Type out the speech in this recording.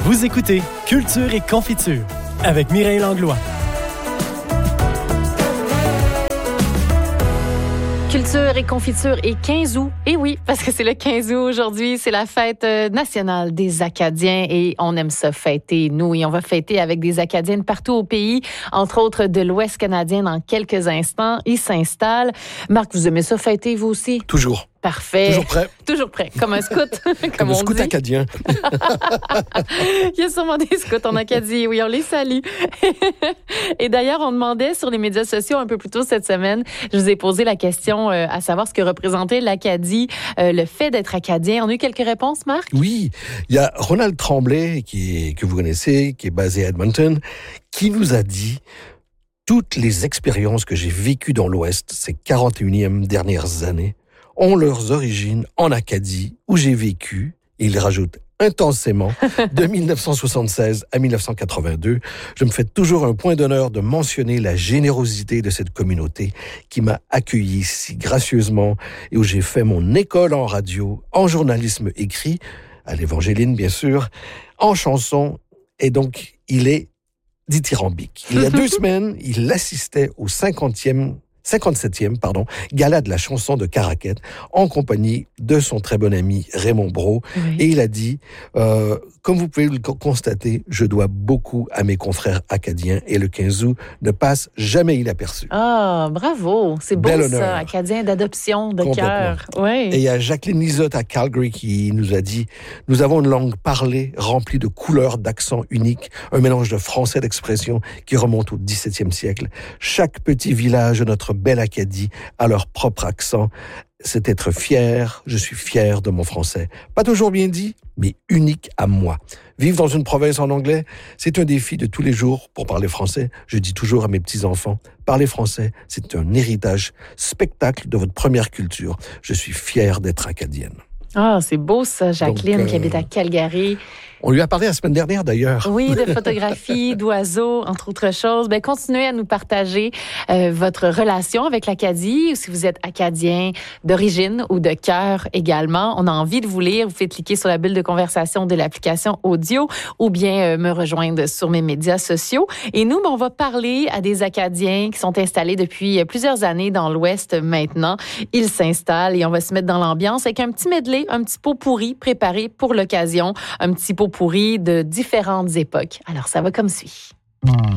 Vous écoutez Culture et Confiture avec Mireille Langlois. Culture et confiture et 15 août. Et oui, parce que c'est le 15 août aujourd'hui, c'est la fête nationale des Acadiens et on aime ça fêter, nous. Et on va fêter avec des Acadiennes partout au pays, entre autres de l'Ouest canadien dans quelques instants. Ils s'installent. Marc, vous aimez ça fêter, vous aussi? Toujours. Parfait. Toujours prêt. Toujours prêt. Comme un scout, comme on un scout dit. acadien. Il y a sûrement des scouts en Acadie. Oui, on les salue. Et d'ailleurs, on demandait sur les médias sociaux un peu plus tôt cette semaine, je vous ai posé la question à savoir ce que représentait l'Acadie, le fait d'être acadien. On a eu quelques réponses, Marc? Oui. Il y a Ronald Tremblay, que vous connaissez, qui est basé à Edmonton, qui nous a dit toutes les expériences que j'ai vécues dans l'Ouest ces 41e dernières années ont leurs origines en Acadie, où j'ai vécu, et il rajoute intensément, de 1976 à 1982. Je me fais toujours un point d'honneur de mentionner la générosité de cette communauté qui m'a accueilli si gracieusement et où j'ai fait mon école en radio, en journalisme écrit, à l'Évangéline bien sûr, en chanson, et donc il est dithyrambique. Il y a 2 semaines, il assistait au 57e gala de la chanson de Caraquet en compagnie de son très bon ami Raymond Brault. Oui. Et il a dit, comme vous pouvez le constater, je dois beaucoup à mes confrères acadiens et le 15 août ne passe jamais inaperçu. Ah, bravo! C'est beau Bel ça, honneur. Acadien d'adoption, de cœur. Oui. Et il y a Jacqueline Lisotte à Calgary qui nous a dit, nous avons une langue parlée remplie de couleurs, d'accents uniques, un mélange de français d'expression qui remonte au XVIIe siècle. Chaque petit village de notre belle Acadie a leur propre accent. C'est être fier, je suis fier de mon français. Pas toujours bien dit, mais unique à moi. Vivre dans une province en anglais, c'est un défi de tous les jours pour parler français. Je dis toujours à mes petits-enfants, parler français, c'est un héritage, spectacle de votre première culture. Je suis fier d'être acadienne. Ah, c'est beau ça, Jacqueline, qui habite à Calgary. On lui a parlé la semaine dernière, d'ailleurs. Oui, de photographie, d'oiseaux, entre autres choses. Ben, continuez à nous partager votre relation avec l'Acadie, ou si vous êtes acadien d'origine ou de cœur également. On a envie de vous lire. Vous faites cliquer sur la bulle de conversation de l'application audio ou bien me rejoindre sur mes médias sociaux. Et nous, on va parler à des Acadiens qui sont installés depuis plusieurs années dans l'Ouest maintenant. Ils s'installent et on va se mettre dans l'ambiance avec un petit medley, un petit pot pourri préparé pour l'occasion, un petit pot pourri de différentes époques. Alors, ça va comme suit.